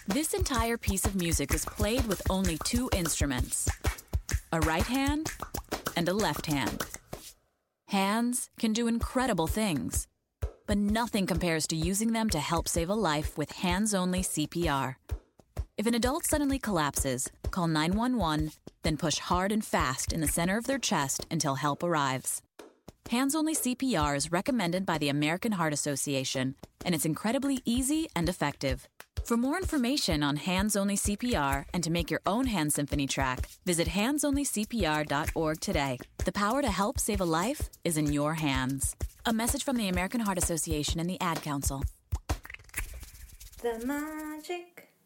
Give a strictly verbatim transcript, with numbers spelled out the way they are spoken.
This entire piece of music was played with only two instruments, a right hand and a left hand. Hands can do incredible things, but nothing compares to using them to help save a life with hands-only C P R. If an adult suddenly collapses, call nine one one, then push hard and fast in the center of their chest until help arrives. Hands-only C P R is recommended by the American Heart Association, and it's incredibly easy and effective. For more information on hands-only C P R and to make your own hand symphony track, visit hands only c p r dot org today. The power to help save a life is in your hands. A message from the American Heart Association and the Ad Council. The magic